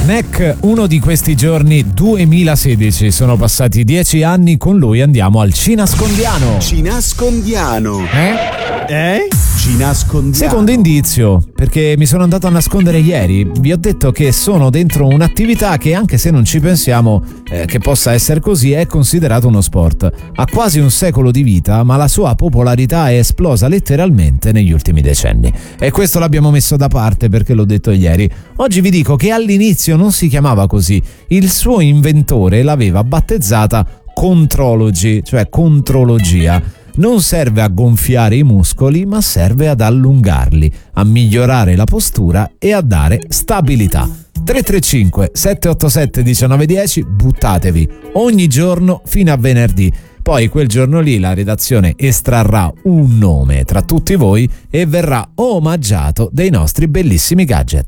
Neck, uno di questi giorni 2016, sono passati 10 anni, con lui andiamo al Cinascondiano. Cinascondiano. Cinascondiano. Secondo indizio, perché mi sono andato a nascondere ieri, vi ho detto che sono dentro un'attività che, anche se non ci pensiamo che possa essere così, è considerato uno sport. Ha quasi un secolo di vita, ma la sua popolarità è esplosa letteralmente negli ultimi decenni. E questo l'abbiamo messo da parte perché l'ho detto ieri. Oggi vi dico che all'inizio non si chiamava così. Il suo inventore l'aveva battezzata Contrology, cioè contrologia. Non serve a gonfiare i muscoli, ma serve ad allungarli, a migliorare la postura e a dare stabilità. 335 787 1910, buttatevi ogni giorno fino a venerdì. Poi quel giorno lì la redazione estrarrà un nome tra tutti voi e verrà omaggiato dei nostri bellissimi gadget.